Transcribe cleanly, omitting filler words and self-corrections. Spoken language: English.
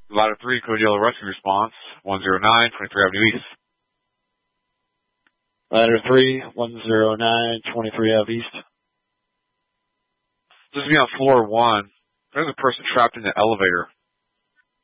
Ladder 3, Code Yellow Rescue Response, 109, 23 Avenue East. Ladder 3, 109, 23 Ave East. This is me on floor 1. There's a person trapped in the elevator.